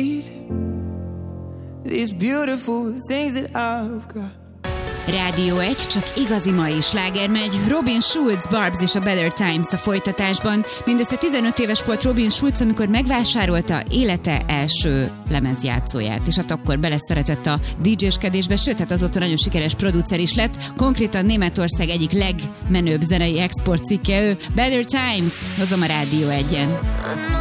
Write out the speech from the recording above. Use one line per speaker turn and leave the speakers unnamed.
need these beautiful things that I've got.
Rádió 1, csak igazi mai sláger megy. Robin Schulz, Barbs és a Better Times a folytatásban. Mindössze 15 éves volt Robin Schulz, amikor megvásárolta élete első lemezjátszóját, és hát akkor beleszeretett a DJ-skedésbe, sőt, hát azóta nagyon sikeres producer is lett. Konkrétan Németország egyik legmenőbb zenei exportcikke ő. Better Times, hozom a Rádió 1-en.